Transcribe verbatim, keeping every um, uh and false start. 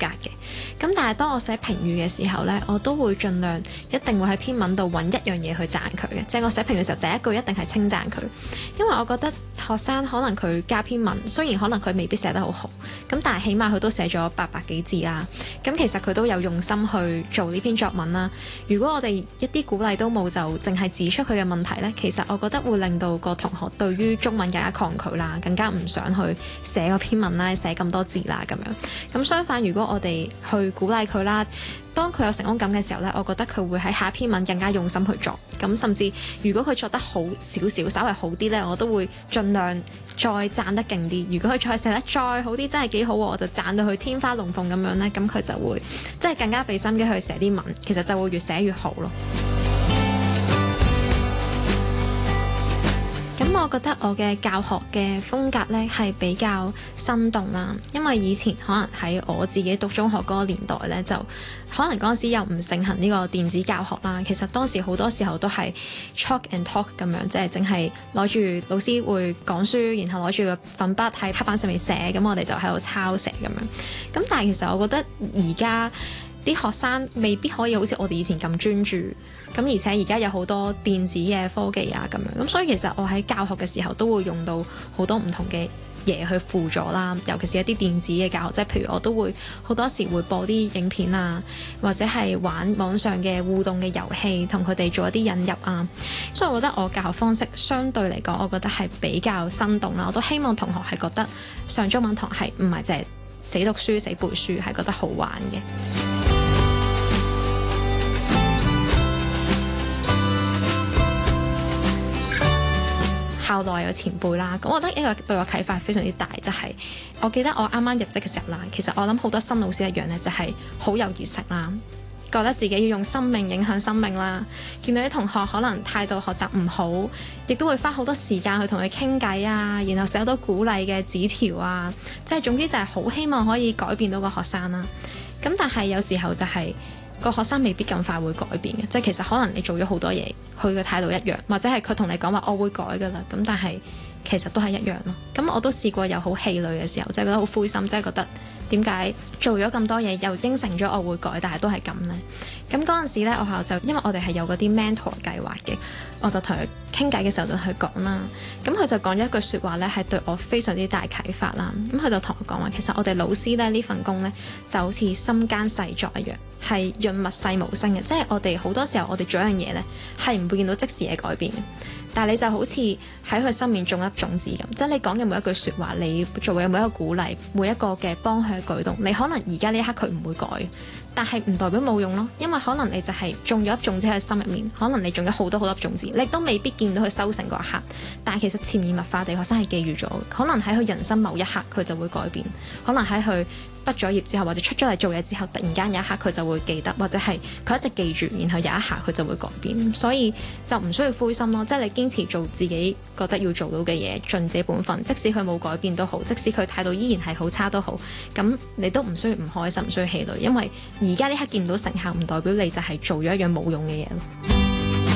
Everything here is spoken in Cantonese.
格嘅。咁但係當我寫評語嘅時候呢，我都會盡量一定會喺篇文度揾一樣嘢去讚佢嘅，即係我寫評語嘅時候第一句一定係稱讚佢，因為我覺得學生可能佢加篇文，雖然可能佢未必寫得好好，咁但係起碼佢都寫咗八百幾字啦，咁其實佢都有用心去做呢篇作文啦。如果我哋一啲鼓勵都冇，就淨係指出佢嘅問題呢，其實我覺得會令到個同學對於中文更加抗拒啦，更加唔想去寫嗰篇文啦，寫咁多字啦咁樣。咁相反，如果我哋去鼓勵佢啦，當佢有成功感嘅時候呢，我覺得佢會喺下一篇文更加用心去作。咁甚至如果佢作得好少少，稍微好啲呢，我都會盡量再讚得勁啲。如果佢再寫得再好啲，真係幾好，我就讚到佢天花龍鳳咁樣呢，咁佢就會即係更加俾心機去寫啲文，其實就會越寫越好咯。咁我覺得我嘅教學嘅風格呢係比較生動啦，因為以前可能喺我自己讀中學嗰個年代呢，就可能嗰陣時又唔盛行呢個電子教學啦。其實當時好多時候都係 chalk and talk 咁樣，即係淨係攞住老師會講書，然後攞住個粉筆喺黑板上面寫，咁我哋就喺度抄寫咁樣。咁但係其實我覺得而家啲學生未必可以好似我哋以前咁專注，咁而且而家有好多電子嘅科技啊咁樣，咁所以其實我喺教學嘅時候都會用到好多唔同嘅嘢去輔助啦，尤其是一啲電子嘅教學，即係譬如我都會好多時會播啲影片啊，或者係玩網上嘅互動嘅遊戲，同佢哋做一啲引入啊，所以我覺得我教學方式相對嚟講，我覺得係比較生動啦。我都希望同學係覺得上中文堂係唔係淨係死讀書死背書，係覺得好玩嘅。校內有前輩啦，咁我覺得呢個對我啟發非常之大，就係、是、我記得我啱啱入職嘅時候啦，其實我諗好多新老師一樣呢，就係、是、好有熱誠啦，覺得自己要用生命影響生命啦，見到啲同學可能態度學習唔好，亦都會花好多時間去同佢傾偈啊，然後寫好多鼓勵嘅紙條啊，即係總之就係好希望可以改變到個學生啦。咁但係有時候就係、是個學生未必咁快會改變嘅，即係其實可能你做咗好多嘢，佢嘅態度一樣，或者係佢同你講話我會改㗎啦，咁但係其實都係一樣咯。咁我都試過有好氣餒嘅時候，即係覺得好灰心，即係覺得點解做咗咁多嘢又應承咗我會改，但係都係咁呢？咁嗰陣時呢，學校就因為我哋係有嗰啲 mentor 計劃嘅，我就同佢傾偈嘅時候就同佢講啦。咁佢就講咗一句説話呢，係對我非常之大啟發啦。咁佢就同我講話，其實我哋老師呢，呢份工呢，就好似心間細作一樣，係潤物細無聲嘅，即係我哋好多時候我哋做一樣嘢呢，係唔會見到即時嘅改變嘅。但係你就好似喺佢心面種一種子咁，即係你講嘅每一句説話，你做嘅每一個鼓勵，每一個嘅幫佢嘅舉動，你可能而家呢一刻佢唔會改，但係唔代表冇用咯，因為可能你就係種咗粒種子喺佢心入面，可能你種咗好多好粒種子，你都未必見到佢收成嗰一刻，但係其實潛移默化地學生係記住咗，可能喺佢人生某一刻佢就會改變，可能喺佢畢咗業之後或者出咗嚟做嘢之後，突然間有一刻佢就會記得，或者係佢一直記住，然後有一下佢就會改變，所以就唔需要灰心咯，即係你堅持做自己覺得要做到嘅嘢，盡自己本分，即使佢冇改變都好，即使佢態度依然係好差都好，咁你都唔需要唔開心，唔需要氣餒，因為而家呢刻見唔到成效，唔代表你就係做咗一樣冇用嘅嘢咯。